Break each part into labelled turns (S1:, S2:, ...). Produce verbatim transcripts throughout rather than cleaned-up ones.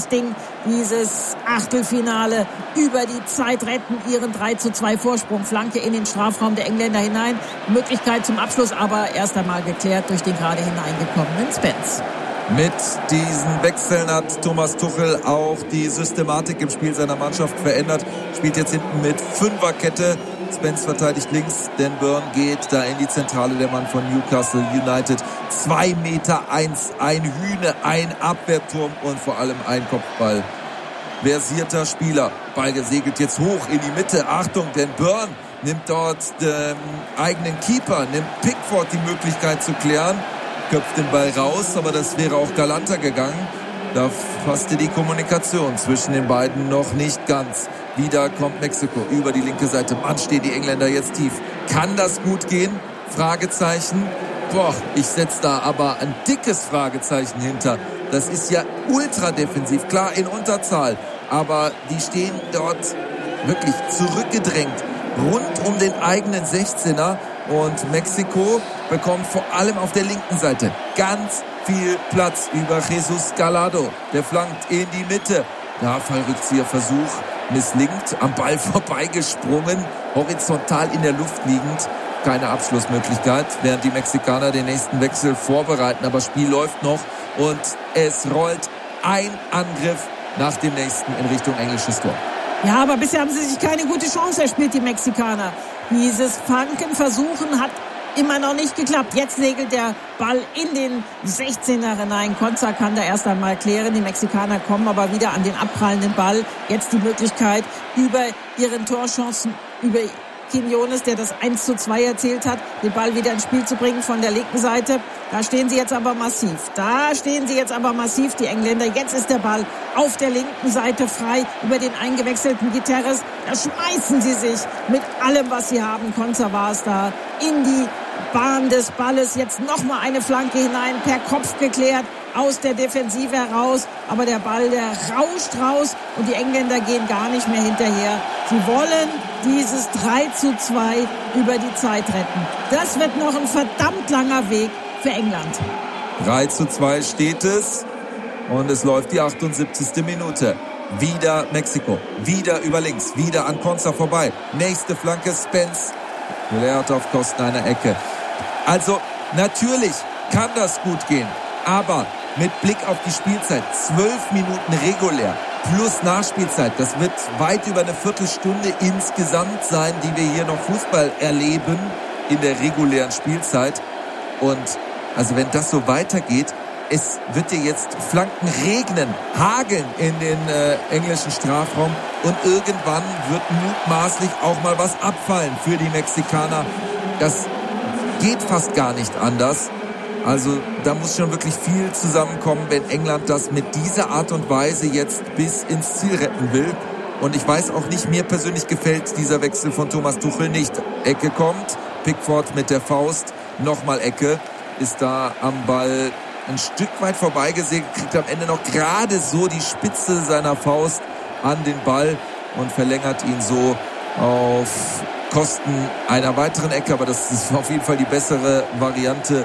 S1: Ding, dieses Achtelfinale über die Zeit retten, ihren drei zu zwei Vorsprung. Flanke in den Strafraum der Engländer hinein. Möglichkeit zum Abschluss, aber erst einmal geklärt durch den gerade hineingekommenen Spence.
S2: Mit diesen Wechseln hat Thomas Tuchel auch die Systematik im Spiel seiner Mannschaft verändert. Spielt jetzt hinten mit Fünferkette. Spence verteidigt links, Dan Burn geht da in die Zentrale, der Mann von Newcastle United. Zwei Meter eins, ein Hühne, ein Abwehrturm und vor allem ein Kopfball. Versierter Spieler. Ball gesegelt jetzt hoch in die Mitte. Achtung, Dan Burn nimmt dort den eigenen Keeper, nimmt Pickford die Möglichkeit zu klären. Köpft den Ball raus, aber das wäre auch galanter gegangen. Da passte die Kommunikation zwischen den beiden noch nicht ganz. Wieder kommt Mexiko über die linke Seite. Mann, stehen die Engländer jetzt tief. Kann das gut gehen? Fragezeichen. Boah, ich setze da aber ein dickes Fragezeichen hinter. Das ist ja ultra defensiv, klar in Unterzahl. Aber die stehen dort wirklich zurückgedrängt, rund um den eigenen sechzehner. Und Mexiko bekommt vor allem auf der linken Seite ganz viel Platz über Jesus Gallardo. Der flankt in die Mitte. Ja, Fallrückzieherversuch misslingt, am Ball vorbeigesprungen, horizontal in der Luft liegend. Keine Abschlussmöglichkeit, während die Mexikaner den nächsten Wechsel vorbereiten. Aber Spiel läuft noch und es rollt ein Angriff nach dem nächsten in Richtung englisches Tor.
S1: Ja, aber bisher haben sie sich keine gute Chance erspielt, die Mexikaner. Dieses Flanken versuchen hat immer noch nicht geklappt. Jetzt segelt der Ball in den sechzehner hinein. Konza kann da erst einmal klären. Die Mexikaner kommen aber wieder an den abprallenden Ball. Jetzt die Möglichkeit, über ihren Torchancen, über Quiñones, der das eins zu zwei erzielt hat, den Ball wieder ins Spiel zu bringen von der linken Seite. Da stehen sie jetzt aber massiv. Da stehen sie jetzt aber massiv, die Engländer. Jetzt ist der Ball auf der linken Seite frei über den eingewechselten Guterres. Da schmeißen sie sich mit allem, was sie haben. Konza war es da in die Bahn des Balles. Jetzt nochmal eine Flanke hinein, per Kopf geklärt, aus der Defensive heraus. Aber der Ball, der rauscht raus und die Engländer gehen gar nicht mehr hinterher. Sie wollen dieses drei zu zwei über die Zeit retten. Das wird noch ein verdammt langer Weg für England.
S2: drei zu zwei steht es und es läuft die achtundsiebzigste Minute. Wieder Mexiko, wieder über links, wieder an Konza vorbei. Nächste Flanke, Spence. Gelehrt auf Kosten einer Ecke. Also natürlich kann das gut gehen, aber mit Blick auf die Spielzeit, zwölf Minuten regulär plus Nachspielzeit, das wird weit über eine Viertelstunde insgesamt sein, die wir hier noch Fußball erleben in der regulären Spielzeit. Und also wenn das so weitergeht, es wird dir jetzt Flanken regnen, hageln in den äh, englischen Strafraum und irgendwann wird mutmaßlich auch mal was abfallen für die Mexikaner. Das geht fast gar nicht anders. Also da muss schon wirklich viel zusammenkommen, wenn England das mit dieser Art und Weise jetzt bis ins Ziel retten will. Und ich weiß auch nicht, mir persönlich gefällt dieser Wechsel von Thomas Tuchel nicht. Ecke kommt, Pickford mit der Faust, nochmal Ecke, ist da am Ball ein Stück weit vorbeigesegelt, kriegt am Ende noch gerade so die Spitze seiner Faust an den Ball und verlängert ihn so auf Kosten einer weiteren Ecke. Aber das ist auf jeden Fall die bessere Variante,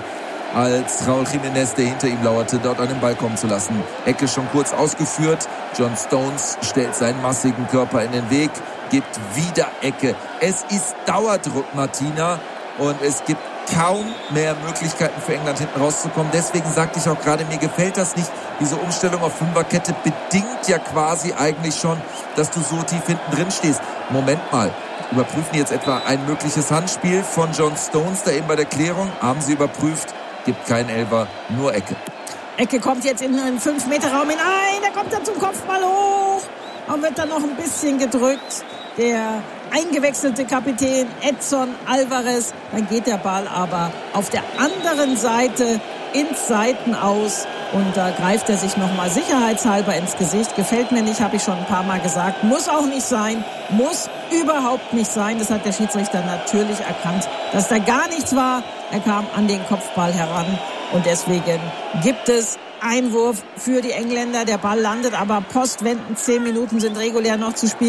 S2: als Raúl Jiménez, der hinter ihm lauerte, dort an den Ball kommen zu lassen. Ecke schon kurz ausgeführt. John Stones stellt seinen massigen Körper in den Weg, gibt wieder Ecke. Es ist Dauerdruck, Martina, und es gibt kaum mehr Möglichkeiten für England hinten rauszukommen. Deswegen sagte ich auch gerade, mir gefällt das nicht. Diese Umstellung auf Fünferkette bedingt ja quasi eigentlich schon, dass du so tief hinten drin stehst. Moment mal, überprüfen die jetzt etwa ein mögliches Handspiel von John Stones da eben bei der Klärung? Haben sie überprüft, gibt keinen Elfer, nur Ecke.
S1: Ecke kommt jetzt in einen fünf Meter Raum hinein, der kommt dann zum Kopfball hoch und wird dann noch ein bisschen gedrückt. Der eingewechselte Kapitän Edson Alvarez, dann geht der Ball aber auf der anderen Seite ins Seitenaus und da greift er sich nochmal sicherheitshalber ins Gesicht. Gefällt mir nicht, habe ich schon ein paar Mal gesagt. Muss auch nicht sein, muss überhaupt nicht sein. Das hat der Schiedsrichter natürlich erkannt, dass da gar nichts war. Er kam an den Kopfball heran und deswegen gibt es Einwurf für die Engländer. Der Ball landet aber postwendend. Zehn Minuten sind regulär noch zu spielen.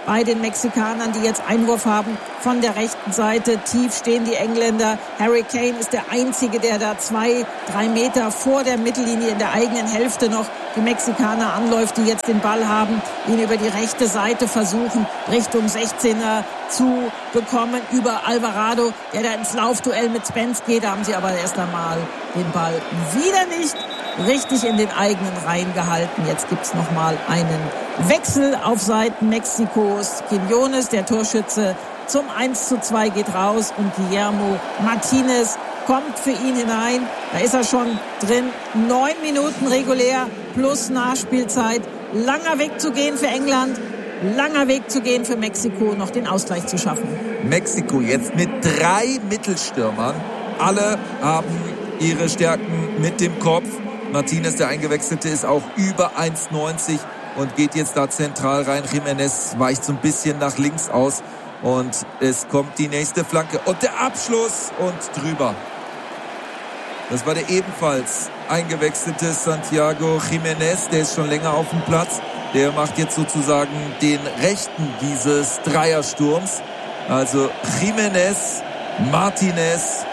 S1: bei den Mexikanern, die jetzt Einwurf haben von der rechten Seite. Tief stehen die Engländer. Harry Kane ist der Einzige, der da zwei, drei Meter vor der Mittellinie in der eigenen Hälfte noch die Mexikaner anläuft, die jetzt den Ball haben, ihn über die rechte Seite versuchen, Richtung sechzehner zu bekommen, über Alvarado, der da ins Laufduell mit Spence geht. Da haben sie aber erst einmal den Ball wieder nicht richtig in den eigenen Reihen gehalten. Jetzt gibt's noch mal einen Wechsel auf Seiten Mexikos. Quiñones, der Torschütze, zum eins zu zwei geht raus und Guillermo Martinez kommt für ihn hinein. Da ist er schon drin. Neun Minuten regulär plus Nachspielzeit. Langer Weg zu gehen für England. Langer Weg zu gehen für Mexiko, noch den Ausgleich zu schaffen.
S2: Mexiko jetzt mit drei Mittelstürmern. Alle haben ihre Stärken mit dem Kopf. Martinez, der Eingewechselte, ist auch über eins neunzig und geht jetzt da zentral rein. Jiménez weicht so ein bisschen nach links aus und es kommt die nächste Flanke und der Abschluss und drüber. Das war der ebenfalls eingewechselte Santiago Jiménez, der ist schon länger auf dem Platz. Der macht jetzt sozusagen den rechten dieses Dreiersturms. Also Jiménez, Martinez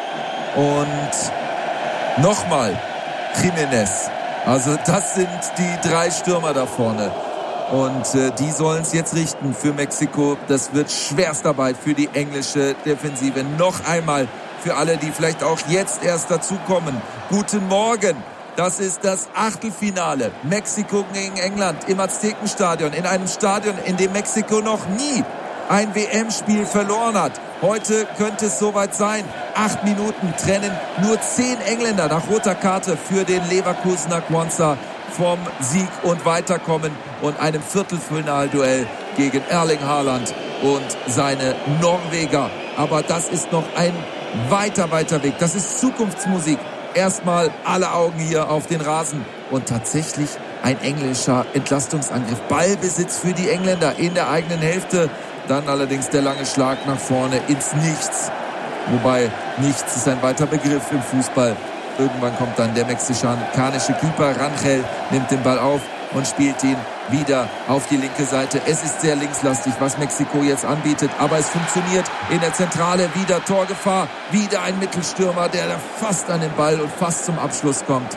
S2: und nochmal Jiménez. Also das sind die drei Stürmer da vorne. Und äh, die sollen es jetzt richten für Mexiko. Das wird Schwerstarbeit für die englische Defensive. Noch einmal für alle, die vielleicht auch jetzt erst dazukommen. Guten Morgen. Das ist das Achtelfinale. Mexiko gegen England im Aztekenstadion. In einem Stadion, in dem Mexiko noch nie ein W M-Spiel verloren hat. Heute könnte es soweit sein. Acht Minuten trennen nur zehn Engländer nach roter Karte für den Leverkusener Quansah vom Sieg und Weiterkommen und einem Viertelfinalduell gegen Erling Haaland und seine Norweger. Aber das ist noch ein weiter, weiter Weg. Das ist Zukunftsmusik. Erstmal alle Augen hier auf den Rasen und tatsächlich ein englischer Entlastungsangriff. Ballbesitz für die Engländer in der eigenen Hälfte. Dann allerdings der lange Schlag nach vorne ins Nichts. Wobei nichts ist ein weiter Begriff im Fußball. Irgendwann kommt dann der mexikanische Keeper Rangel, nimmt den Ball auf und spielt ihn wieder auf die linke Seite. Es ist sehr linkslastig, was Mexiko jetzt anbietet, aber es funktioniert in der Zentrale. Wieder Torgefahr, wieder ein Mittelstürmer, der da fast an den Ball und fast zum Abschluss kommt.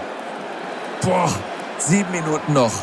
S2: Boah, sieben Minuten noch.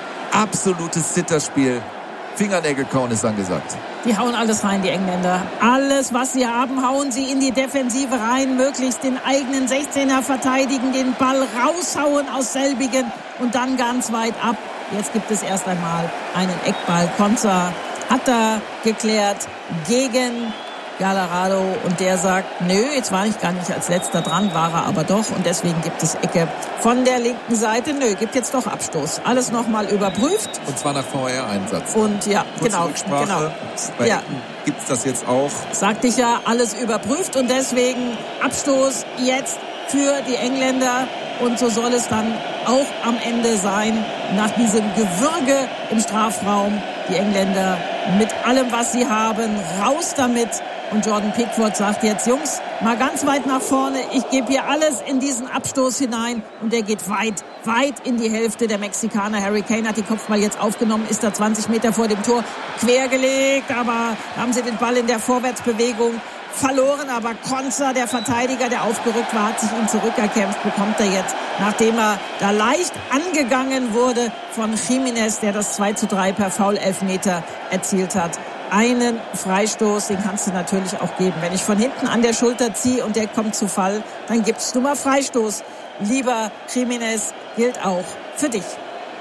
S2: Absolutes Zitterspiel. Fingernägelkauen ist angesagt.
S1: Die hauen alles rein, die Engländer. Alles, was sie haben, hauen sie in die Defensive rein. Möglichst den eigenen sechzehner verteidigen, den Ball raushauen aus selbigen und dann ganz weit ab. Jetzt gibt es erst einmal einen Eckball. Konza hat da geklärt gegen Gallardo und der sagt, nö, jetzt war ich gar nicht als letzter dran, war er aber doch und deswegen gibt es Ecke von der linken Seite. Nö, gibt jetzt doch Abstoß. Alles nochmal überprüft.
S2: Und zwar nach V A R-Einsatz.
S1: Und ja,
S2: Kurze
S1: genau.
S2: Rücksprache.
S1: genau.
S2: Bei
S1: ja.
S2: Ecken gibt es das jetzt auch.
S1: Sagte ich ja, alles überprüft und deswegen Abstoß jetzt für die Engländer. Und so soll es dann auch am Ende sein, nach diesem Gewürge im Strafraum. Die Engländer mit allem, was sie haben, raus damit. Und Jordan Pickford sagt jetzt, Jungs, mal ganz weit nach vorne. Ich gebe hier alles in diesen Abstoß hinein. Und der geht weit, weit in die Hälfte der Mexikaner. Harry Kane hat den Kopfball jetzt aufgenommen, ist da zwanzig Meter vor dem Tor quergelegt. Aber da haben sie den Ball in der Vorwärtsbewegung verloren. Aber Konza, der Verteidiger, der aufgerückt war, hat sich ihn zurückerkämpft. Bekommt er jetzt, nachdem er da leicht angegangen wurde von Jiménez, der das zwei zu drei per Foul-Elfmeter erzielt hat. Einen Freistoß, den kannst du natürlich auch geben. Wenn ich von hinten an der Schulter ziehe und der kommt zu Fall, dann gibst du mal Freistoß. Lieber Jiménez, gilt auch für dich.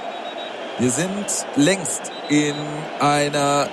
S2: Wir sind längst in einer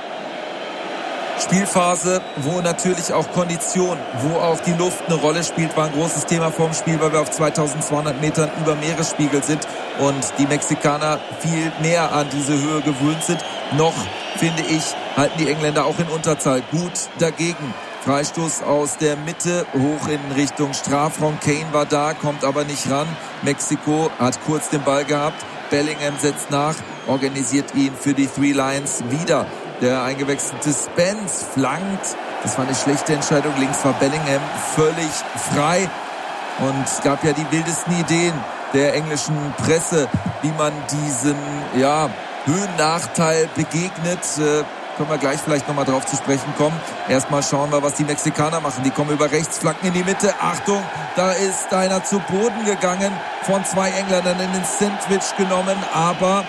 S2: Spielphase, wo natürlich auch Kondition, wo auch die Luft eine Rolle spielt, war ein großes Thema vorm Spiel, weil wir auf zweitausendzweihundert Metern über Meeresspiegel sind und die Mexikaner viel mehr an diese Höhe gewöhnt sind. Noch, finde ich, halten die Engländer auch in Unterzahl gut dagegen. Freistoß aus der Mitte, hoch in Richtung Strafraum. Kane war da, kommt aber nicht ran. Mexiko hat kurz den Ball gehabt. Bellingham setzt nach, organisiert ihn für die Three Lions wieder. Der eingewechselte Spence flankt. Das war eine schlechte Entscheidung. Links war Bellingham völlig frei. Und es gab ja die wildesten Ideen der englischen Presse, wie man diesen ja, Höhennachteil begegnet. Können wir gleich vielleicht nochmal drauf zu sprechen kommen. Erstmal schauen wir, was die Mexikaner machen. Die kommen über rechts, Flanken in die Mitte. Achtung, da ist einer zu Boden gegangen, von zwei Engländern in den Sandwich genommen. Aber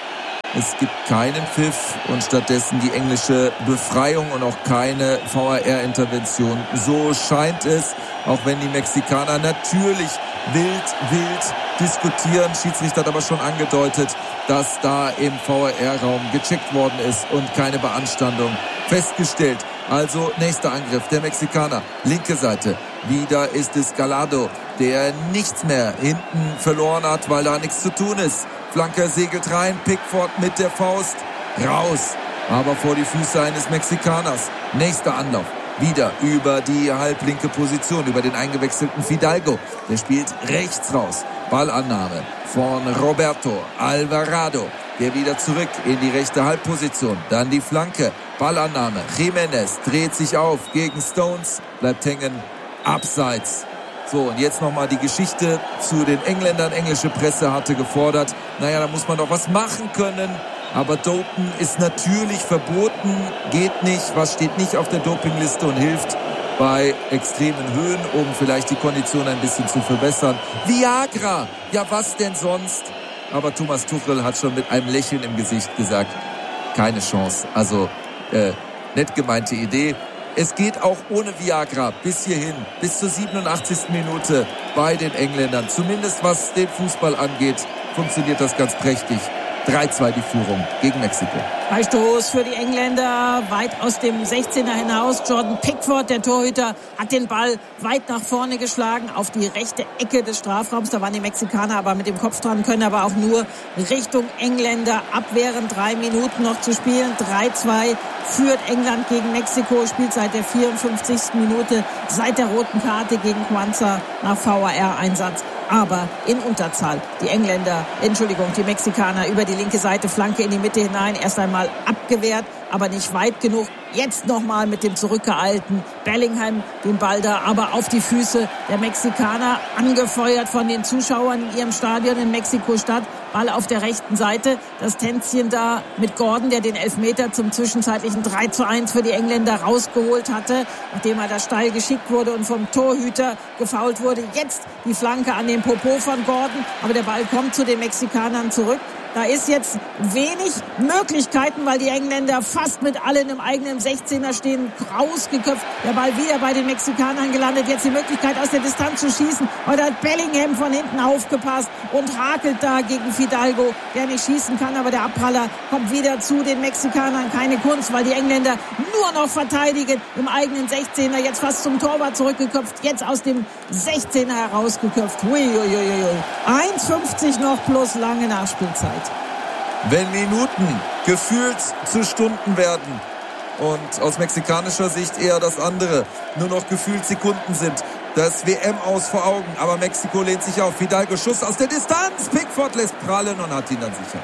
S2: es gibt keinen Pfiff und stattdessen die englische Befreiung und auch keine V A R-Intervention. So scheint es, auch wenn die Mexikaner natürlich wild, wild diskutieren. Schiedsrichter hat aber schon angedeutet, dass da im V A R-Raum gecheckt worden ist und keine Beanstandung festgestellt. Also nächster Angriff der Mexikaner. Linke Seite. Wieder ist es Gallardo, der nichts mehr hinten verloren hat, weil da nichts zu tun ist. Flanke segelt rein, Pickford mit der Faust raus, aber vor die Füße eines Mexikaners. Nächster Anlauf, wieder über die halblinke Position, über den eingewechselten Fidalgo. Der spielt rechts raus. Ballannahme von Roberto Alvarado, der wieder zurück in die rechte Halbposition. Dann die Flanke, Ballannahme. Jiménez dreht sich auf gegen Stones, bleibt hängen, abseits. So, und jetzt nochmal die Geschichte zu den Engländern. Englische Presse hatte gefordert, naja, da muss man doch was machen können. Aber Dopen ist natürlich verboten, geht nicht, was steht nicht auf der Dopingliste und hilft bei extremen Höhen, um vielleicht die Kondition ein bisschen zu verbessern. Viagra, ja was denn sonst? Aber Thomas Tuchel hat schon mit einem Lächeln im Gesicht gesagt, keine Chance. Also, äh, nett gemeinte Idee. Es geht auch ohne Viagra bis hierhin, bis zur siebenundachtzigsten Minute bei den Engländern. Zumindest was den Fußball angeht, funktioniert das ganz prächtig. drei zwei die Führung gegen Mexiko.
S1: Freistoß für die Engländer, weit aus dem sechzehner hinaus. Jordan Pickford, der Torhüter, hat den Ball weit nach vorne geschlagen, auf die rechte Ecke des Strafraums. Da waren die Mexikaner aber mit dem Kopf dran, können aber auch nur Richtung Engländer abwehren. Drei Minuten noch zu spielen. drei zwei führt England gegen Mexiko, spielt seit der vierundfünfzigsten Minute, seit der roten Karte gegen Quanza nach V A R-Einsatz. Aber in Unterzahl. Die Engländer, Entschuldigung, die Mexikaner über die linke Seite, Flanke in die Mitte hinein, erst einmal abgewehrt, aber nicht weit genug. Jetzt nochmal mit dem zurückgeeilten Bellingham den Ball da, aber auf die Füße der Mexikaner, angefeuert von den Zuschauern in ihrem Stadion in Mexiko-Stadt. Ball auf der rechten Seite, das Tänzchen da mit Gordon, der den Elfmeter zum zwischenzeitlichen drei zu eins für die Engländer rausgeholt hatte, nachdem er da steil geschickt wurde und vom Torhüter gefoult wurde. Jetzt die Flanke an den Popo von Gordon, aber der Ball kommt zu den Mexikanern zurück. Da ist jetzt wenig Möglichkeiten, weil die Engländer fast mit allen im eigenen sechzehner stehen, rausgeköpft. Der Ball wieder bei den Mexikanern gelandet. Jetzt die Möglichkeit, aus der Distanz zu schießen. Und da hat Bellingham von hinten aufgepasst und hakelt da gegen Fidalgo, der nicht schießen kann. Aber der Abpraller kommt wieder zu den Mexikanern. Keine Kunst, weil die Engländer nur noch verteidigen im eigenen sechzehner. Jetzt fast zum Torwart zurückgeköpft. Jetzt aus dem sechzehner herausgeköpft. Uiuiuiui. eins fünfzig noch plus lange Nachspielzeit.
S2: Wenn Minuten gefühlt zu Stunden werden und aus mexikanischer Sicht eher das andere, nur noch gefühlt Sekunden sind, das W M-Aus vor Augen, aber Mexiko lehnt sich auf. Fidalgo, Schuss aus der Distanz, Pickford lässt prallen und hat ihn dann sicher.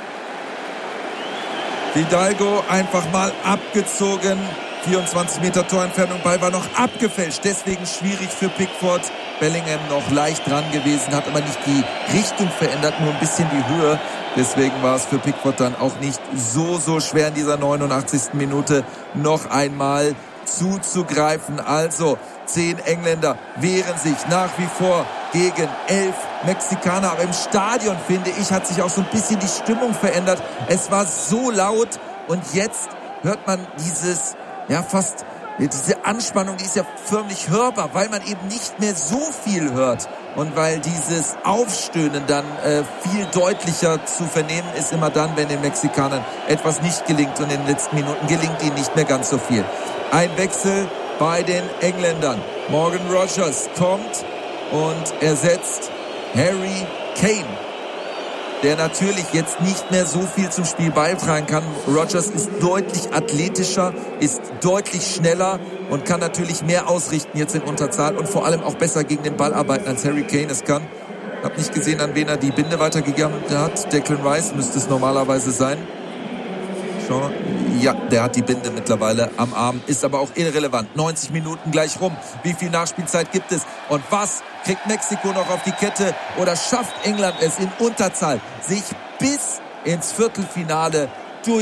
S2: Fidalgo einfach mal abgezogen, vierundzwanzig Meter Torentfernung, Ball war noch abgefälscht, deswegen schwierig für Pickford. Bellingham noch leicht dran gewesen, hat aber nicht die Richtung verändert, nur ein bisschen die Höhe. Deswegen war es für Pickford dann auch nicht so, so schwer in dieser neunundachtzigsten Minute noch einmal zuzugreifen. Also zehn Engländer wehren sich nach wie vor gegen elf Mexikaner. Aber im Stadion, finde ich, hat sich auch so ein bisschen die Stimmung verändert. Es war so laut und jetzt hört man dieses, ja fast, diese Anspannung, die ist ja förmlich hörbar, weil man eben nicht mehr so viel hört. Und weil dieses Aufstöhnen dann äh, viel deutlicher zu vernehmen ist, immer dann, wenn den Mexikanern etwas nicht gelingt. Und in den letzten Minuten gelingt ihnen nicht mehr ganz so viel. Ein Wechsel bei den Engländern. Morgan Rogers kommt und ersetzt Harry Kane, der natürlich jetzt nicht mehr so viel zum Spiel beitragen kann. Rogers ist deutlich athletischer, ist deutlich schneller und kann natürlich mehr ausrichten jetzt in Unterzahl und vor allem auch besser gegen den Ball arbeiten, als Harry Kane es kann. Hab nicht gesehen, an wen er die Binde weitergegeben hat. Declan Rice müsste es normalerweise sein. Schau. Ja, der hat die Binde mittlerweile am Arm, ist aber auch irrelevant. neunzig Minuten gleich rum. Wie viel Nachspielzeit gibt es? Und was kriegt Mexiko noch auf die Kette? Oder schafft England es in Unterzahl, sich bis ins Viertelfinale durch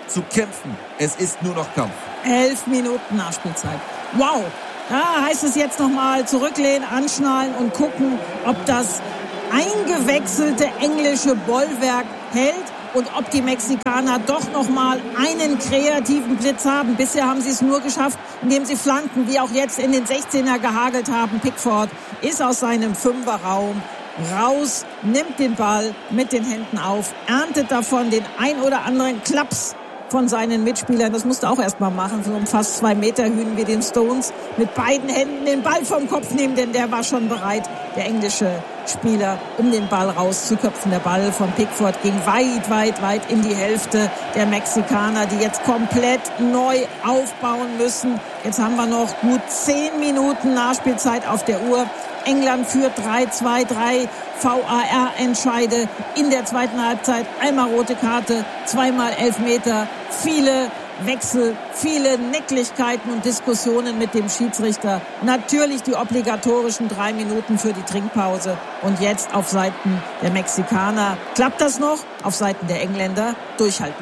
S2: zu kämpfen. Es ist nur noch Kampf.
S1: Elf Minuten Nachspielzeit. Wow. Da heißt es jetzt nochmal zurücklehnen, anschnallen und gucken, ob das eingewechselte englische Bollwerk hält und ob die Mexikaner doch nochmal einen kreativen Blitz haben. Bisher haben sie es nur geschafft, indem sie Flanken, wie auch jetzt in den sechzehner gehagelt haben. Pickford ist aus seinem Fünferraum raus, nimmt den Ball mit den Händen auf, erntet davon den ein oder anderen Klaps von seinen Mitspielern. Das musste auch erst mal machen, so um fast zwei Meter Hünen wie den Stones. Mit beiden Händen den Ball vom Kopf nehmen, denn der war schon bereit, der englische Spieler, um den Ball rauszuköpfen. Der Ball von Pickford ging weit, weit, weit in die Hälfte der Mexikaner, die jetzt komplett neu aufbauen müssen. Jetzt haben wir noch gut zehn Minuten Nachspielzeit auf der Uhr. England führt drei zwei, drei V A R-Entscheide in der zweiten Halbzeit. Einmal rote Karte, zweimal Elfmeter, viele Wechsel, viele Nicklichkeiten und Diskussionen mit dem Schiedsrichter. Natürlich die obligatorischen drei Minuten für die Trinkpause. Und jetzt auf Seiten der Mexikaner. Klappt das noch? Auf Seiten der Engländer durchhalten.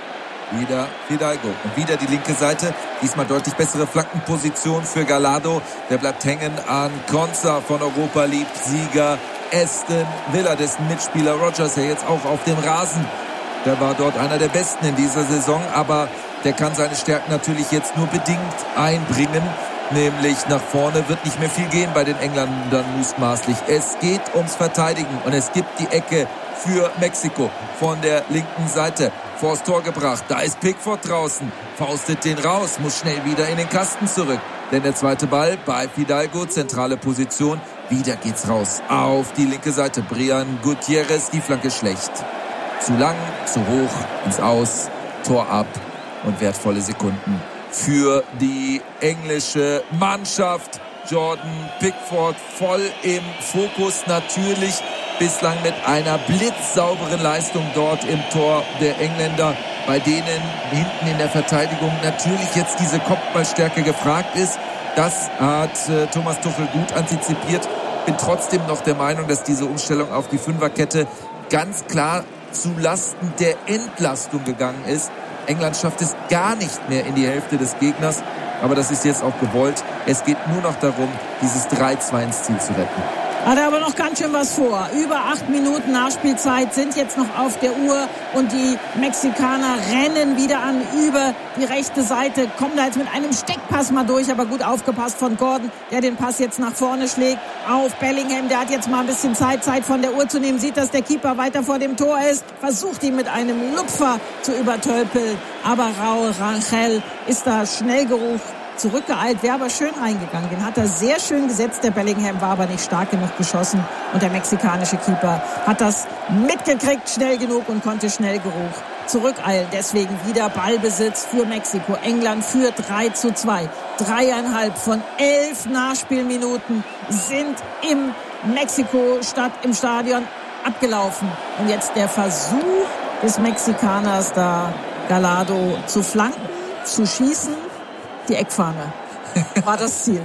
S2: Wieder Fidalgo und wieder die linke Seite. Diesmal deutlich bessere Flankenposition für Gallardo. Der bleibt hängen an Konza von Europa League Sieger Aston Villa, dessen Mitspieler Rogers ja jetzt auch auf dem Rasen. Der war dort einer der Besten in dieser Saison, aber der kann seine Stärken natürlich jetzt nur bedingt einbringen. Nämlich nach vorne wird nicht mehr viel gehen bei den Engländern mutmaßlich. Es geht ums Verteidigen und es gibt die Ecke für Mexiko von der linken Seite. Vors Tor gebracht, da ist Pickford draußen, faustet den raus, muss schnell wieder in den Kasten zurück. Denn der zweite Ball bei Fidalgo, zentrale Position, wieder geht's raus auf die linke Seite. Brian Gutierrez, die Flanke schlecht. Zu lang, zu hoch, ins Aus, Tor ab und wertvolle Sekunden für die englische Mannschaft. Jordan Pickford voll im Fokus, natürlich bislang mit einer blitzsauberen Leistung dort im Tor der Engländer, bei denen hinten in der Verteidigung natürlich jetzt diese Kopfballstärke gefragt ist. Das hat äh, Thomas Tuchel gut antizipiert. Bin trotzdem noch der Meinung, dass diese Umstellung auf die Fünferkette ganz klar zu Lasten der Entlastung gegangen ist. England schafft es gar nicht mehr in die Hälfte des Gegners, aber das ist jetzt auch gewollt. Es geht nur noch darum, dieses drei zwei ins Ziel zu retten.
S1: Hat er aber noch ganz schön was vor. Über acht Minuten Nachspielzeit sind jetzt noch auf der Uhr und die Mexikaner rennen wieder an über die rechte Seite. Kommen da jetzt mit einem Steckpass mal durch, aber gut aufgepasst von Gordon, der den Pass jetzt nach vorne schlägt auf Bellingham. Der hat jetzt mal ein bisschen Zeit, Zeit von der Uhr zu nehmen. Sieht, dass der Keeper weiter vor dem Tor ist. Versucht ihn mit einem Lupfer zu übertölpeln. Aber Raúl Rangel ist da schnell genug zurückgeeilt, wäre aber schön reingegangen. Den hat er sehr schön gesetzt. Der Bellingham war aber nicht stark genug geschossen. Und der mexikanische Keeper hat das mitgekriegt, schnell genug und konnte schnell genug zurückeilen. Deswegen wieder Ballbesitz für Mexiko. England führt drei zu zwei. Dreieinhalb von elf Nachspielminuten sind im Mexiko-Stadt, im Stadion abgelaufen. Und jetzt der Versuch des Mexikaners, da Gallardo zu flanken, zu schießen. Die Eckfahne war das Ziel.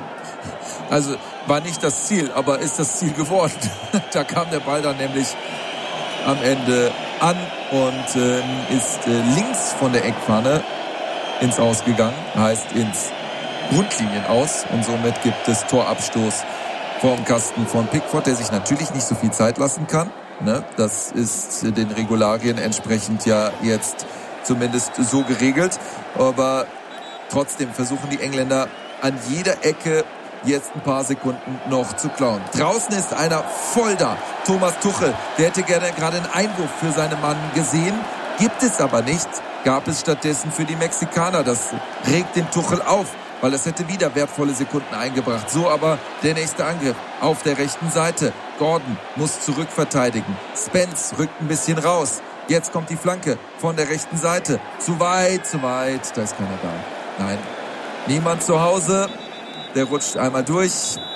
S2: Also war nicht das Ziel, aber ist das Ziel geworden. Da kam der Ball dann nämlich am Ende an und äh, ist äh, links von der Eckfahne ins Aus gegangen, heißt ins Grundlinien-Aus. Und somit gibt es Torabstoß vorm Kasten von Pickford, der sich natürlich nicht so viel Zeit lassen kann. Ne? Das ist den Regularien entsprechend ja jetzt zumindest so geregelt. Aber trotzdem versuchen die Engländer an jeder Ecke jetzt ein paar Sekunden noch zu klauen. Draußen ist einer voll da. Thomas Tuchel, der hätte gerne gerade einen Einwurf für seinen Mann gesehen. Gibt es aber nicht. Gab es stattdessen für die Mexikaner. Das regt den Tuchel auf, weil es hätte wieder wertvolle Sekunden eingebracht. So aber der nächste Angriff auf der rechten Seite. Gordon muss zurückverteidigen. Spence rückt ein bisschen raus. Jetzt kommt die Flanke von der rechten Seite. Zu weit, zu weit. Da ist keiner da. Nein, niemand zu Hause. Der rutscht einmal durch.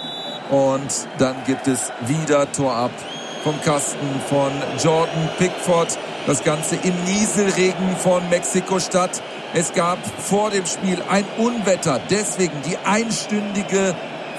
S2: Und dann gibt es wieder Tor ab vom Kasten von Jordan Pickford. Das Ganze im Nieselregen von Mexiko-Stadt. Es gab vor dem Spiel ein Unwetter. Deswegen die einstündige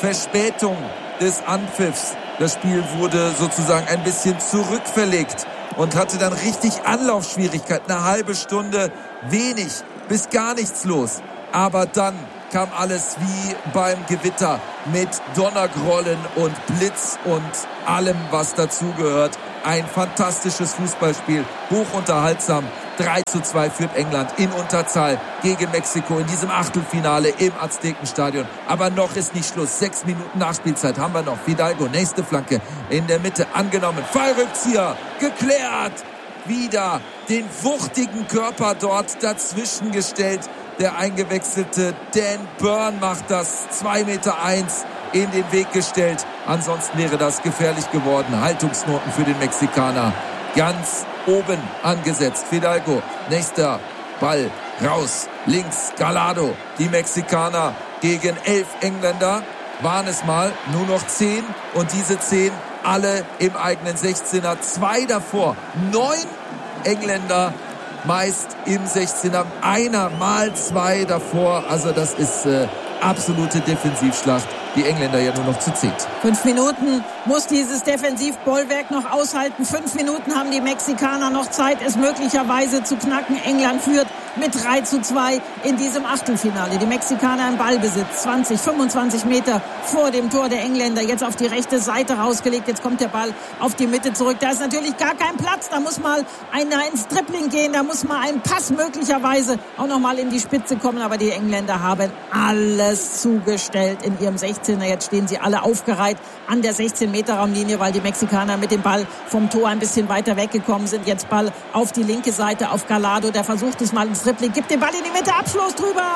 S2: Verspätung des Anpfiffs. Das Spiel wurde sozusagen ein bisschen zurückverlegt. und hatte dann richtig Anlaufschwierigkeiten. Eine halbe Stunde wenig bis gar nichts los. Aber dann kam alles wie beim Gewitter mit Donnergrollen und Blitz und allem, was dazugehört. Ein fantastisches Fußballspiel, hochunterhaltsam. drei zu zwei führt England in Unterzahl gegen Mexiko in diesem Achtelfinale im Aztekenstadion. Aber noch ist nicht Schluss. Sechs Minuten Nachspielzeit haben wir noch. Fidalgo, nächste Flanke in der Mitte angenommen. Fallrückzieher, geklärt. Wieder den wuchtigen Körper dort dazwischen gestellt. Der eingewechselte Dan Burn macht das. zwei Meter eins in den Weg gestellt. Ansonsten wäre das gefährlich geworden. Haltungsnoten für den Mexikaner ganz oben angesetzt. Fidalgo, nächster Ball raus. Links Gallardo. Die Mexikaner gegen elf Engländer waren es mal. Nur noch zehn. Und diese zehn alle im eigenen sechzehner. Zwei davor. Neun Engländer meist im sechzehner. Einer mal zwei davor. Also das ist äh, absolute Defensivschlacht. Die Engländer ja nur noch zu zehn.
S1: Fünf Minuten muss dieses Defensivbollwerk noch aushalten. Fünf Minuten haben die Mexikaner noch Zeit, es möglicherweise zu knacken. England führt mit drei zu zwei in diesem Achtelfinale. Die Mexikaner im Ballbesitz. zwanzig, fünfundzwanzig Meter vor dem Tor der Engländer. Jetzt auf die rechte Seite rausgelegt. Jetzt kommt der Ball auf die Mitte zurück. Da ist natürlich gar kein Platz. Da muss mal einer ins Dribbling gehen. Da muss mal ein Pass möglicherweise auch noch mal in die Spitze kommen. Aber die Engländer haben alles zugestellt in ihrem sechzehner. Jetzt stehen sie alle aufgereiht an der sechzehn-Meter-Raumlinie, weil die Mexikaner mit dem Ball vom Tor ein bisschen weiter weggekommen sind. Jetzt Ball auf die linke Seite auf Gallardo. Der versucht es mal ins Dribbling. Gibt den Ball in die Mitte. Abschluss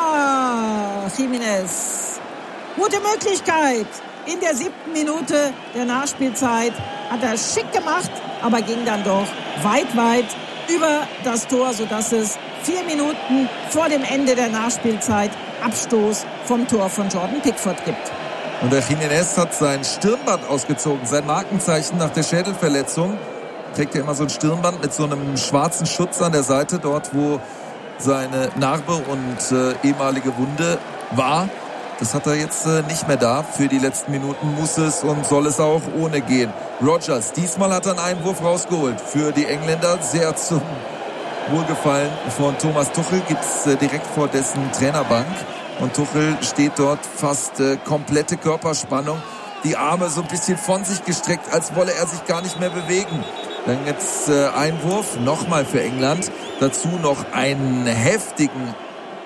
S1: drüber. Jiménez. Gute Möglichkeit. In der siebten Minute der Nachspielzeit hat er schick gemacht, aber ging dann doch weit, weit über das Tor, sodass es vier Minuten vor dem Ende der Nachspielzeit Abstoß vom Tor von Jordan Pickford gibt.
S2: Und der Jiménez hat sein Stirnband ausgezogen, sein Markenzeichen nach der Schädelverletzung. Trägt ja immer so ein Stirnband mit so einem schwarzen Schutz an der Seite, dort wo seine Narbe und äh, ehemalige Wunde war. Das hat er jetzt äh, nicht mehr da. Für die letzten Minuten muss es und soll es auch ohne gehen. Rodgers, diesmal hat er einen Einwurf rausgeholt. Für die Engländer sehr zum Wohlgefallen von Thomas Tuchel, gibt's äh, direkt vor dessen Trainerbank. Und Tuchel steht dort fast äh, komplette Körperspannung. Die Arme so ein bisschen von sich gestreckt, als wolle er sich gar nicht mehr bewegen. Dann gibt's äh, Einwurf, nochmal für England. Dazu noch einen heftigen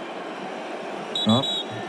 S2: ja,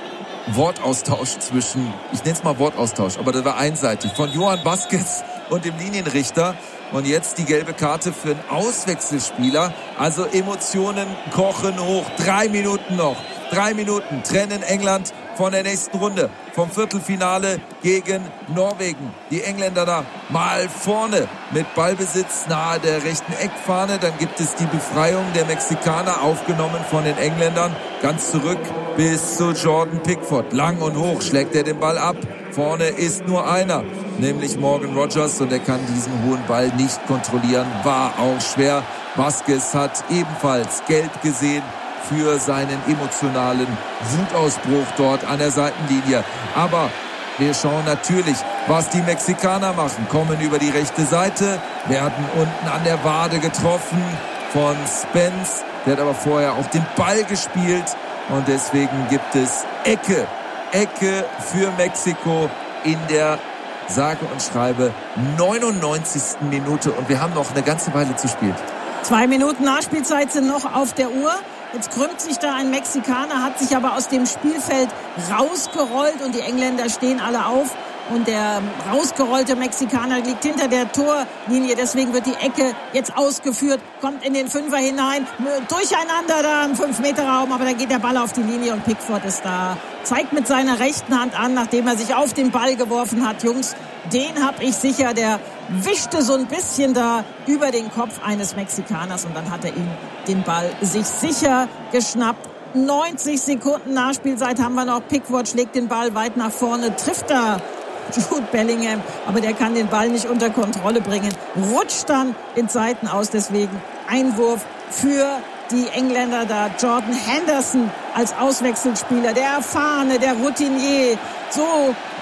S2: Wortaustausch zwischen, ich nenne es mal Wortaustausch, aber das war einseitig, von Johan Vázquez und dem Linienrichter. Und jetzt die gelbe Karte für einen Auswechselspieler. Also Emotionen kochen hoch. Drei Minuten noch. Drei Minuten trennen England von der nächsten Runde. Vom Viertelfinale gegen Norwegen. Die Engländer da mal vorne mit Ballbesitz nahe der rechten Eckfahne. Dann gibt es die Befreiung der Mexikaner, aufgenommen von den Engländern. Ganz zurück bis zu Jordan Pickford. Lang und hoch schlägt er den Ball ab. Vorne ist nur einer, nämlich Morgan Rodgers. Und er kann diesen hohen Ball nicht kontrollieren. War auch schwer. Vázquez hat ebenfalls gelb gesehen für seinen emotionalen Wutausbruch dort an der Seitenlinie. Aber wir schauen natürlich, was die Mexikaner machen. Kommen über die rechte Seite, werden unten an der Wade getroffen von Spence. Der hat aber vorher auch den Ball gespielt. Und deswegen gibt es Ecke. Ecke für Mexiko in der sage und schreibe neunundneunzigsten Minute. Und wir haben noch eine ganze Weile zu spielen.
S1: Zwei Minuten Nachspielzeit sind noch auf der Uhr. Jetzt krümmt sich da ein Mexikaner, hat sich aber aus dem Spielfeld rausgerollt und die Engländer stehen alle auf. Und der rausgerollte Mexikaner liegt hinter der Torlinie. Deswegen wird die Ecke jetzt ausgeführt, kommt in den Fünfer hinein. Durcheinander da im fünf-Meter-Raum, aber da geht der Ball auf die Linie und Pickford ist da. Zeigt mit seiner rechten Hand an, nachdem er sich auf den Ball geworfen hat. Jungs, den hab ich sicher. Der wischte so ein bisschen da über den Kopf eines Mexikaners und dann hat er ihn den Ball sich sicher geschnappt. neunzig Sekunden Nachspielzeit haben wir noch. Pickford schlägt den Ball weit nach vorne, trifft da Jude Bellingham, aber der kann den Ball nicht unter Kontrolle bringen. Rutscht dann in Seiten aus, deswegen Einwurf für die Engländer da. Jordan Henderson als Auswechselspieler, der erfahrene, der Routinier. So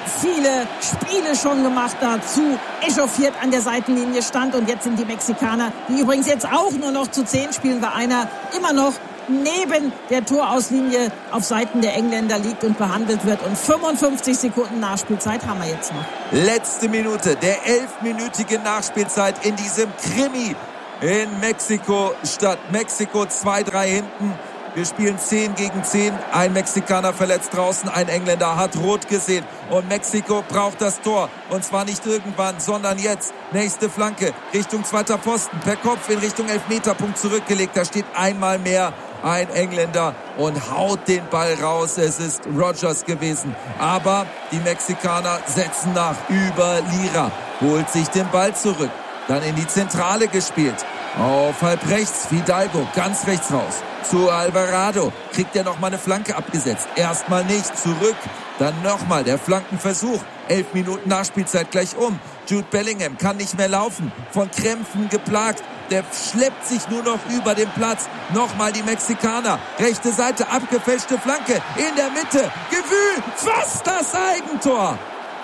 S1: viele Spiele schon gemacht hat, zu echauffiert an der Seitenlinie stand. Und jetzt sind die Mexikaner, die übrigens jetzt auch nur noch zu zehn spielen, weil einer immer noch neben der Torauslinie auf Seiten der Engländer liegt und behandelt wird. Und fünfundfünfzig Sekunden Nachspielzeit haben wir jetzt noch.
S2: Letzte Minute der elfminütigen Nachspielzeit in diesem Krimi in Mexiko Stadt. Mexiko zwei drei hinten. Wir spielen zehn gegen zehn. Ein Mexikaner verletzt draußen, ein Engländer hat rot gesehen. Und Mexiko braucht das Tor. Und zwar nicht irgendwann, sondern jetzt. Nächste Flanke Richtung zweiter Pfosten. Per Kopf in Richtung Elfmeterpunkt zurückgelegt. Da steht einmal mehr ein Engländer und haut den Ball raus. Es ist Rogers gewesen. Aber die Mexikaner setzen nach über Lira. Holt sich den Ball zurück. Dann in die Zentrale gespielt. Auf halb rechts Fidalgo, ganz rechts raus. Zu Alvarado. Kriegt er nochmal eine Flanke abgesetzt. Erstmal nicht, zurück. Dann nochmal der Flankenversuch. Elf Minuten Nachspielzeit gleich um. Jude Bellingham kann nicht mehr laufen. Von Krämpfen geplagt. Der schleppt sich nur noch über den Platz. Nochmal die Mexikaner. Rechte Seite, abgefälschte Flanke. In der Mitte. Gewühl. Fast das Eigentor.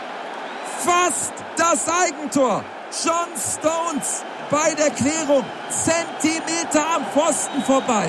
S2: Fast das Eigentor. John Stones bei der Klärung. Zentimeter am Pfosten vorbei.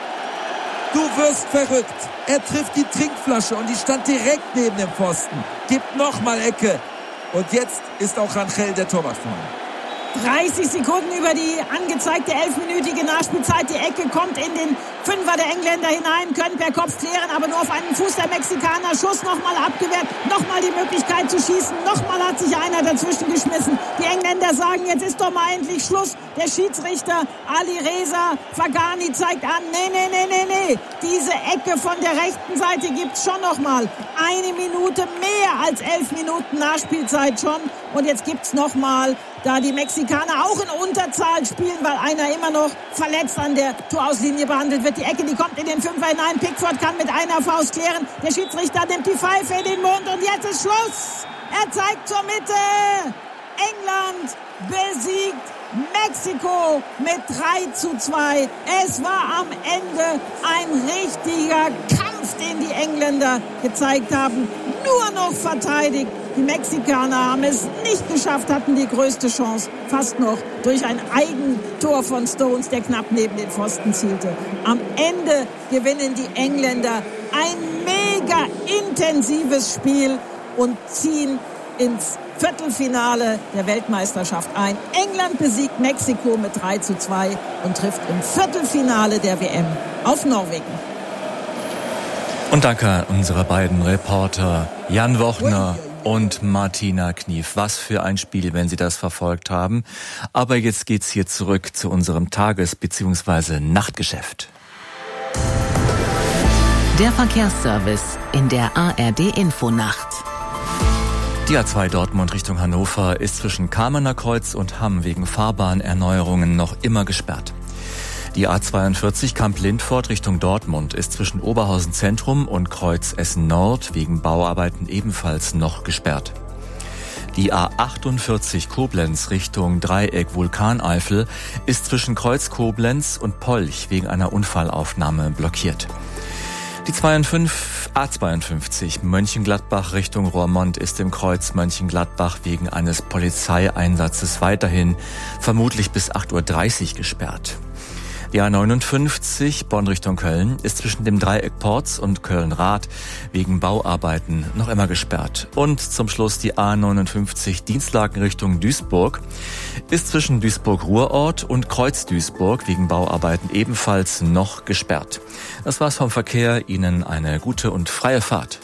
S2: Du wirst verrückt. Er trifft die Trinkflasche und die stand direkt neben dem Pfosten. Gibt nochmal Ecke. Und jetzt ist auch Rangel der Torwart vorne.
S1: dreißig Sekunden über die angezeigte elfminütige Nachspielzeit. Die Ecke kommt in den Fünfer der Engländer hinein, können per Kopf klären, aber nur auf einen Fuß der Mexikaner. Schuss nochmal abgewehrt, nochmal die Möglichkeit zu schießen. Nochmal hat sich einer dazwischen geschmissen. Die Engländer sagen, jetzt ist doch mal endlich Schluss. Der Schiedsrichter Ali Reza Fagani zeigt an, nee, nee, nee, nee, nee. Diese Ecke von der rechten Seite gibt's schon nochmal. Eine Minute mehr als elf Minuten Nachspielzeit schon. Und jetzt gibt's nochmal, da die Mexikaner auch in Unterzahl spielen, weil einer immer noch verletzt an der Torauslinie behandelt wird. Die Ecke, die kommt in den Fünfer hinein. Pickford kann mit einer Faust klären. Der Schiedsrichter nimmt die Pfeife in den Mund und jetzt ist Schluss. Er zeigt zur Mitte. England besiegt Mexiko mit drei zu zwei. Es war am Ende ein richtiger Kampf, den die Engländer gezeigt haben. Nur noch verteidigt. Die Mexikaner haben es nicht geschafft, hatten die größte Chance. Fast noch durch ein Eigentor von Stones, der knapp neben den Pfosten zielte. Am Ende gewinnen die Engländer ein mega intensives Spiel und ziehen ins Viertelfinale der Weltmeisterschaft ein. England besiegt Mexiko mit drei zu zwei und trifft im Viertelfinale der W M auf Norwegen.
S3: Und danke an unsere beiden Reporter Jan Wochner und Martina Knief. Was für ein Spiel, wenn Sie das verfolgt haben. Aber jetzt geht's hier zurück zu unserem Tages- bzw. Nachtgeschäft.
S4: Der Verkehrsservice in der A R D-Infonacht.
S3: Die A zwei Dortmund Richtung Hannover ist zwischen Kamener Kreuz und Hamm wegen Fahrbahnerneuerungen noch immer gesperrt. Die A zweiundvierzig Kamp-Lindfort Richtung Dortmund ist zwischen Oberhausen Zentrum und Kreuz Essen Nord wegen Bauarbeiten ebenfalls noch gesperrt. Die A achtundvierzig Koblenz Richtung Dreieck Vulkaneifel ist zwischen Kreuz Koblenz und Polch wegen einer Unfallaufnahme blockiert. Die A zweiundfünfzig Mönchengladbach Richtung Roermond ist im Kreuz Mönchengladbach wegen eines Polizeieinsatzes weiterhin vermutlich bis acht Uhr dreißig gesperrt. Die A neunundfünfzig Bonn Richtung Köln ist zwischen dem Dreieck Porz und Köln-Rath wegen Bauarbeiten noch immer gesperrt. Und zum Schluss die A neunundfünfzig Dienstlaken Richtung Duisburg ist zwischen Duisburg-Ruhrort und Kreuz-Duisburg wegen Bauarbeiten ebenfalls noch gesperrt. Das war's vom Verkehr. Ihnen eine gute und freie Fahrt.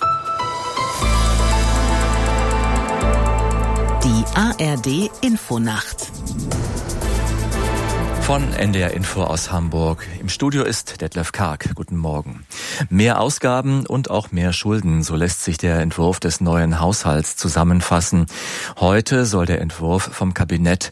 S4: Die A R D-Infonacht.
S3: Von N D R Info aus Hamburg. Im Studio ist Detlef Karg. Guten Morgen. Mehr Ausgaben und auch mehr Schulden, so lässt sich der Entwurf des neuen Haushalts zusammenfassen. Heute soll der Entwurf vom Kabinett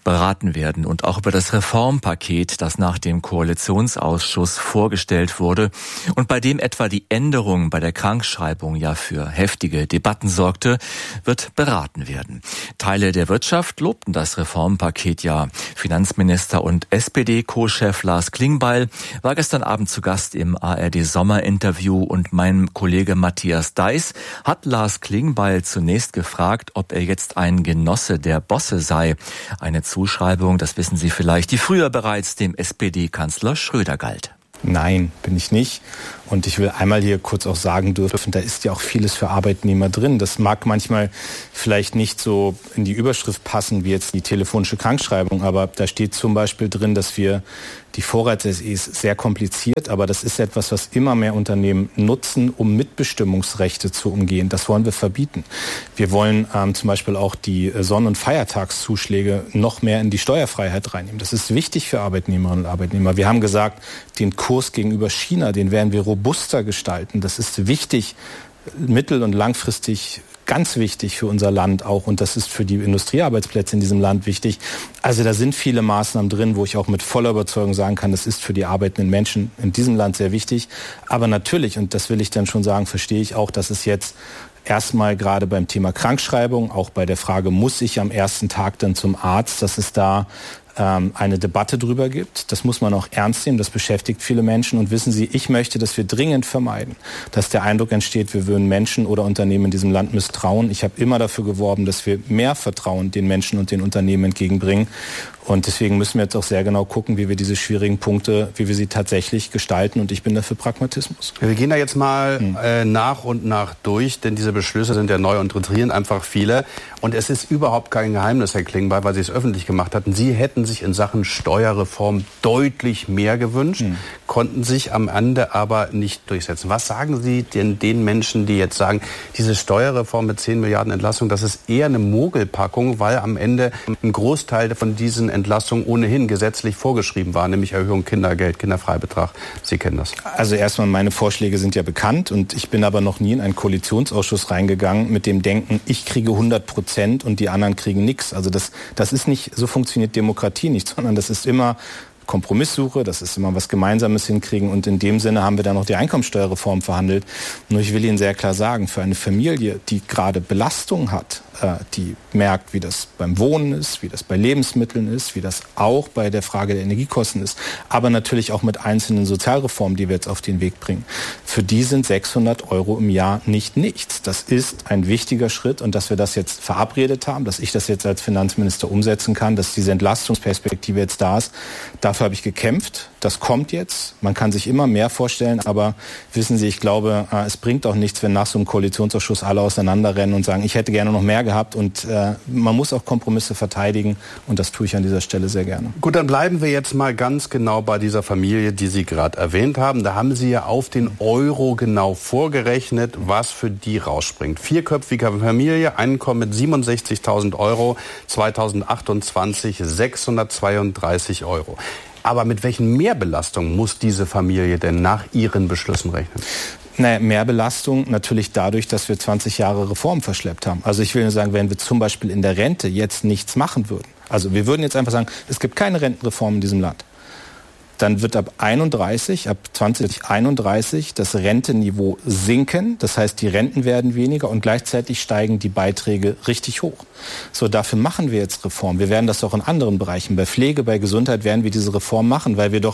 S3: beraten werden und auch über das Reformpaket, das nach dem Koalitionsausschuss vorgestellt wurde und bei dem etwa die Änderung bei der Krankschreibung ja für heftige Debatten sorgte, wird beraten werden. Teile der Wirtschaft lobten das Reformpaket ja. Finanzminister und S P D-Co-Chef Lars Klingbeil war gestern Abend zu Gast im A R D-Sommerinterview und mein Kollege Matthias Deiß hat Lars Klingbeil zunächst gefragt, ob er jetzt ein Genosse der Bosse sei. Eine Zuschreibung, das wissen Sie vielleicht, die früher bereits dem S P D-Kanzler Schröder galt.
S5: Nein, bin ich nicht. Und ich will einmal hier kurz auch sagen dürfen, da ist ja auch vieles für Arbeitnehmer drin. Das mag manchmal vielleicht nicht so in die Überschrift passen wie jetzt die telefonische Krankschreibung, aber da steht zum Beispiel drin, dass wir die Vorrats-S Es sehr kompliziert, aber das ist etwas, was immer mehr Unternehmen nutzen, um Mitbestimmungsrechte zu umgehen. Das wollen wir verbieten. Wir wollen ähm, zum Beispiel auch die Sonn- und Feiertagszuschläge noch mehr in die Steuerfreiheit reinnehmen. Das ist wichtig für Arbeitnehmerinnen und Arbeitnehmer. Wir haben gesagt, den Kurs gegenüber China, den werden wir robuster gestalten. Das ist wichtig, mittel- und langfristig ganz wichtig für unser Land auch, und das ist für die Industriearbeitsplätze in diesem Land wichtig. Also da sind viele Maßnahmen drin, wo ich auch mit voller Überzeugung sagen kann, das ist für die arbeitenden Menschen in diesem Land sehr wichtig. Aber natürlich, und das will ich dann schon sagen, verstehe ich auch, dass es jetzt erstmal gerade beim Thema Krankschreibung, auch bei der Frage, muss ich am ersten Tag dann zum Arzt, dass es da ähm, eine Debatte drüber gibt. Das muss man auch ernst nehmen, das beschäftigt viele Menschen. Und wissen Sie, ich möchte, dass wir dringend vermeiden, dass der Eindruck entsteht, wir würden Menschen oder Unternehmen in diesem Land misstrauen. Ich habe immer dafür geworben, dass wir mehr Vertrauen den Menschen und den Unternehmen entgegenbringen. Und deswegen müssen wir jetzt auch sehr genau gucken, wie wir diese schwierigen Punkte, wie wir sie tatsächlich gestalten. Und ich bin dafür Pragmatismus.
S6: Wir gehen da jetzt mal hm. äh, nach und nach durch, denn diese Beschlüsse sind ja neu und interessieren einfach viele. Und es ist überhaupt kein Geheimnis, Herr Klingbeil, weil Sie es öffentlich gemacht hatten. Sie hätten sich in Sachen Steuerreform deutlich mehr gewünscht, hm. konnten sich am Ende aber nicht durchsetzen. Was sagen Sie denn den Menschen, die jetzt sagen, diese Steuerreform mit zehn Milliarden Entlastung, das ist eher eine Mogelpackung, weil am Ende ein Großteil von diesen Entlastung ohnehin gesetzlich vorgeschrieben war, nämlich Erhöhung Kindergeld, Kinderfreibetrag. Sie kennen das.
S5: Also erstmal, meine Vorschläge sind ja bekannt und ich bin aber noch nie in einen Koalitionsausschuss reingegangen mit dem Denken, ich kriege hundert Prozent und die anderen kriegen nichts. Also das, das ist nicht, so funktioniert Demokratie nicht, sondern das ist immer Kompromisssuche, das ist immer was Gemeinsames hinkriegen, und in dem Sinne haben wir dann noch die Einkommensteuerreform verhandelt. Nur ich will Ihnen sehr klar sagen, für eine Familie, die gerade Belastung hat, äh, die merkt, wie das beim Wohnen ist, wie das bei Lebensmitteln ist, wie das auch bei der Frage der Energiekosten ist, aber natürlich auch mit einzelnen Sozialreformen, die wir jetzt auf den Weg bringen. Für die sind sechshundert Euro im Jahr nicht nichts. Das ist ein wichtiger Schritt, und dass wir das jetzt verabredet haben, dass ich das jetzt als Finanzminister umsetzen kann, dass diese Entlastungsperspektive jetzt da ist, dafür habe ich gekämpft. Das kommt jetzt. Man kann sich immer mehr vorstellen, aber wissen Sie, ich glaube, es bringt auch nichts, wenn nach so einem Koalitionsausschuss alle auseinanderrennen und sagen, ich hätte gerne noch mehr gehabt, und äh, man muss auch Kompromisse verteidigen, und das tue ich an dieser Stelle sehr gerne.
S6: Gut, dann bleiben wir jetzt mal ganz genau bei dieser Familie, die Sie gerade erwähnt haben. Da haben Sie ja auf den Euro genau vorgerechnet, was für die rausspringt. Vierköpfige Familie, Einkommen mit siebenundsechzigtausend Euro, zweitausendachtundzwanzig sechshundertzweiunddreißig Euro. Aber mit welchen Mehrbelastungen muss diese Familie denn nach Ihren Beschlüssen rechnen?
S5: Naja, Mehrbelastung natürlich dadurch, dass wir zwanzig Jahre Reformen verschleppt haben. Also ich will nur sagen, wenn wir zum Beispiel in der Rente jetzt nichts machen würden, also wir würden jetzt einfach sagen, es gibt keine Rentenreform in diesem Land, dann wird ab einunddreißig, ab zwanzig einunddreißig das Rentenniveau sinken. Das heißt, die Renten werden weniger und gleichzeitig steigen die Beiträge richtig hoch. So, dafür machen wir jetzt Reformen. Wir werden das auch in anderen Bereichen. Bei Pflege, bei Gesundheit werden wir diese Reform machen, weil wir doch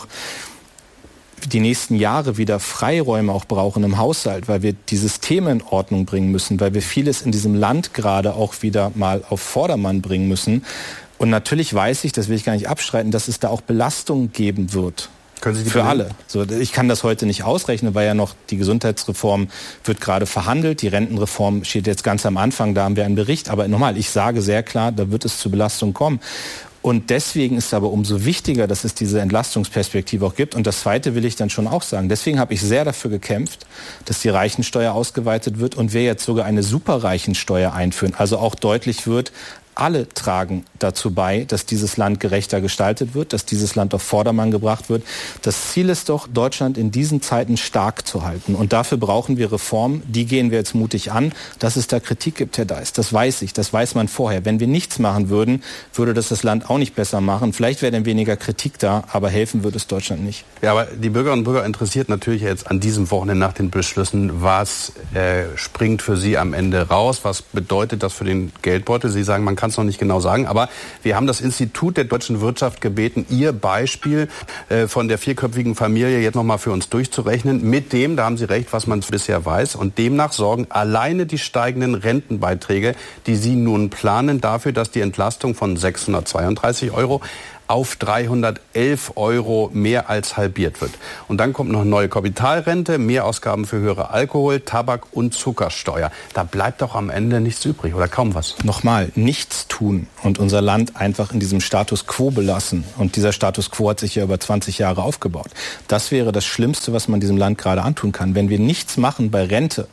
S5: die nächsten Jahre wieder Freiräume auch brauchen im Haushalt, weil wir die Systeme in Ordnung bringen müssen, weil wir vieles in diesem Land gerade auch wieder mal auf Vordermann bringen müssen. Und natürlich weiß ich, das will ich gar nicht abstreiten, dass es da auch Belastungen geben wird.
S6: Können Sie die
S5: für
S6: benennen?
S5: alle. So, ich kann das heute nicht ausrechnen, weil ja noch die Gesundheitsreform wird gerade verhandelt. Die Rentenreform steht jetzt ganz am Anfang, da haben wir einen Bericht. Aber nochmal, ich sage sehr klar, da wird es zu Belastungen kommen. Und deswegen ist es aber umso wichtiger, dass es diese Entlastungsperspektive auch gibt. Und das Zweite will ich dann schon auch sagen. Deswegen habe ich sehr dafür gekämpft, dass die Reichensteuer ausgeweitet wird und wir jetzt sogar eine Superreichensteuer einführen. Also auch deutlich wird, alle tragen dazu bei, dass dieses Land gerechter gestaltet wird, dass dieses Land auf Vordermann gebracht wird. Das Ziel ist doch, Deutschland in diesen Zeiten stark zu halten. Und dafür brauchen wir Reformen. Die gehen wir jetzt mutig an. Dass es da Kritik gibt, Herr Deis, das weiß ich. Das weiß man vorher. Wenn wir nichts machen würden, würde das das Land auch nicht besser machen. Vielleicht wäre dann weniger Kritik da, aber helfen würde es Deutschland nicht.
S6: Ja, aber die Bürgerinnen und Bürger interessiert natürlich jetzt an diesem Wochenende nach den Beschlüssen, was äh, springt für Sie am Ende raus? Was bedeutet das für den Geldbeutel? Sie sagen, man kann es noch nicht genau sagen, aber wir haben das Institut der deutschen Wirtschaft gebeten, Ihr Beispiel äh, von der vierköpfigen Familie jetzt nochmal für uns durchzurechnen. Mit dem, da haben Sie recht, was man bisher weiß. Und demnach sorgen alleine die steigenden Rentenbeiträge, die Sie nun planen, dafür, dass die Entlastung von sechshundertzweiunddreißig Euro auf dreihundertelf Euro mehr als halbiert wird. Und dann kommt noch eine neue Kapitalrente, Mehrausgaben für höhere Alkohol-, Tabak- und Zuckersteuer. Da bleibt doch am Ende nichts übrig oder kaum was.
S5: Nochmal, nichts tun und unser Land einfach in diesem Status quo belassen. Und dieser Status quo hat sich ja über zwanzig Jahre aufgebaut. Das wäre das Schlimmste, was man diesem Land gerade antun kann. Wenn wir nichts machen bei Rente,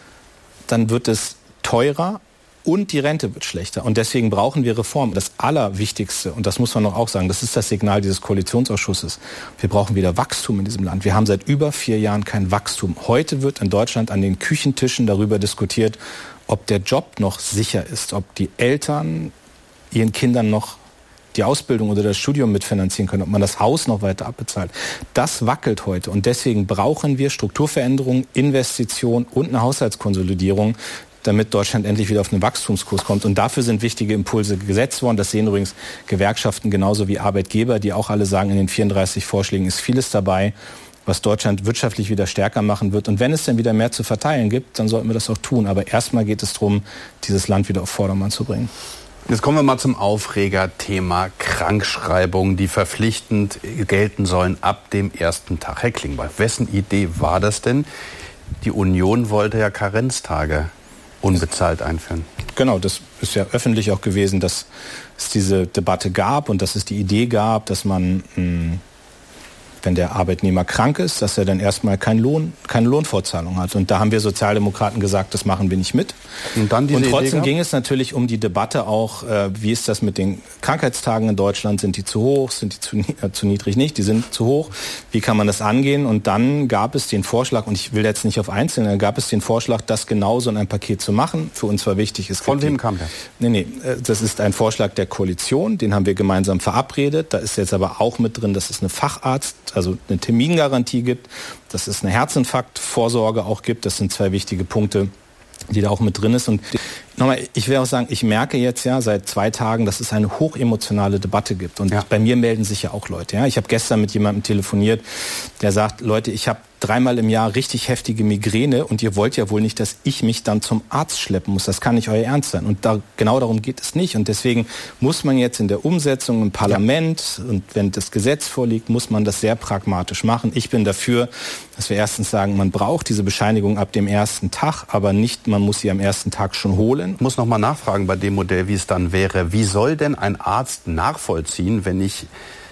S5: dann wird es teurer. Und die Rente wird schlechter. Und deswegen brauchen wir Reformen. Das Allerwichtigste, und das muss man noch auch sagen, das ist das Signal dieses Koalitionsausschusses. Wir brauchen wieder Wachstum in diesem Land. Wir haben seit über vier Jahren kein Wachstum. Heute wird in Deutschland an den Küchentischen darüber diskutiert, ob der Job noch sicher ist, ob die Eltern ihren Kindern noch die Ausbildung oder das Studium mitfinanzieren können, ob man das Haus noch weiter abbezahlt. Das wackelt heute. Und deswegen brauchen wir Strukturveränderungen, Investitionen und eine Haushaltskonsolidierung, damit Deutschland endlich wieder auf einen Wachstumskurs kommt. Und dafür sind wichtige Impulse gesetzt worden. Das sehen übrigens Gewerkschaften genauso wie Arbeitgeber, die auch alle sagen, in den vierunddreißig Vorschlägen ist vieles dabei, was Deutschland wirtschaftlich wieder stärker machen wird. Und wenn es dann wieder mehr zu verteilen gibt, dann sollten wir das auch tun. Aber erstmal geht es darum, dieses Land wieder auf Vordermann zu bringen.
S6: Jetzt kommen wir mal zum Aufregerthema Krankschreibungen, die verpflichtend gelten sollen ab dem ersten Tag. Herr Klingbeil, wessen Idee war das denn? Die Union wollte ja Karenztage unbezahlt einführen.
S5: Genau, das ist ja öffentlich auch gewesen, dass es diese Debatte gab und dass es die Idee gab, dass man, mh, wenn der Arbeitnehmer krank ist, dass er dann erstmal keinen Lohn, keine Lohnfortzahlung hat. Und da haben wir Sozialdemokraten gesagt, das machen wir nicht mit.
S6: Und, dann diese
S5: und trotzdem
S6: Idee
S5: ging es natürlich um die Debatte auch, äh, wie ist das mit den Krankheitstagen in Deutschland? Sind die zu hoch? Sind die zu, äh, zu niedrig? Nicht. Die sind zu hoch. Wie kann man das angehen? Und dann gab es den Vorschlag, und ich will jetzt nicht auf Einzelne, dann gab es den Vorschlag, das genauso in ein Paket zu machen. Für uns war wichtig, es
S6: Von wem kam der?
S5: Nee, nee, das ist ein Vorschlag der Koalition, den haben wir gemeinsam verabredet. Da ist jetzt aber auch mit drin, dass es eine Facharzt, also eine Termingarantie gibt, dass es eine Herzinfarktvorsorge auch gibt. Das sind zwei wichtige Punkte, die da auch mit drin ist. Und nochmal, ich will auch sagen, ich merke jetzt ja seit zwei Tagen, dass es eine hochemotionale Debatte gibt. Und ja. bei mir melden sich ja auch Leute. Ja? Ich habe gestern mit jemandem telefoniert, der sagt, Leute, ich habe dreimal im Jahr richtig heftige Migräne und ihr wollt ja wohl nicht, dass ich mich dann zum Arzt schleppen muss. Das kann nicht euer Ernst sein. Und da, genau darum geht es nicht. Und deswegen muss man jetzt in der Umsetzung im Parlament ja. und wenn das Gesetz vorliegt, muss man das sehr pragmatisch machen. Ich bin dafür, dass wir erstens sagen, man braucht diese Bescheinigung ab dem ersten Tag, aber nicht, man muss sie am ersten Tag schon holen.
S6: Ich muss noch mal nachfragen bei dem Modell, wie es dann wäre. Wie soll denn ein Arzt nachvollziehen, wenn ich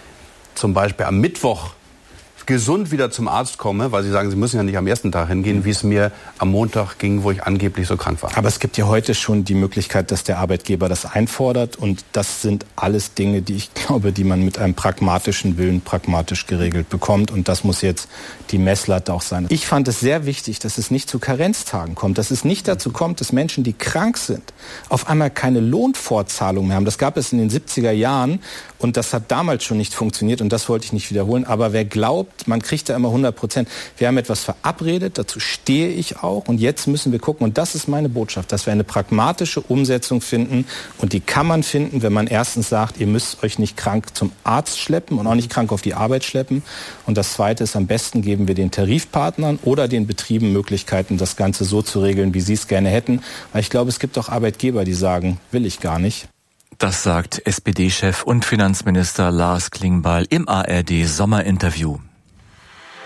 S6: zum Beispiel am Mittwoch gesund wieder zum Arzt komme, weil Sie sagen, Sie müssen ja nicht am ersten Tag hingehen, wie es mir am Montag ging, wo ich angeblich so krank war.
S5: Aber es gibt ja heute schon die Möglichkeit, dass der Arbeitgeber das einfordert. Und das sind alles Dinge, die ich glaube, die man mit einem pragmatischen Willen pragmatisch geregelt bekommt. Und das muss jetzt die Messlatte auch sein. Ich fand es sehr wichtig, dass es nicht zu Karenztagen kommt, dass es nicht dazu kommt, dass Menschen, die krank sind, auf einmal keine Lohnfortzahlung mehr haben. Das gab es in den siebziger Jahren und das hat damals schon nicht funktioniert und das wollte ich nicht wiederholen. Aber wer glaubt, man kriegt da immer hundert Prozent. Wir haben etwas verabredet, dazu stehe ich auch und jetzt müssen wir gucken, und das ist meine Botschaft, dass wir eine pragmatische Umsetzung finden und die kann man finden, wenn man erstens sagt, ihr müsst euch nicht krank zum Arzt schleppen und auch nicht krank auf die Arbeit schleppen, und das Zweite ist, am besten geben wir den Tarifpartnern oder den Betrieben Möglichkeiten, das Ganze so zu regeln, wie sie es gerne hätten, weil ich glaube, es gibt auch Arbeitgeber, die sagen, will ich gar nicht.
S3: Das sagt S P D-Chef und Finanzminister Lars Klingbeil im A R D-Sommerinterview.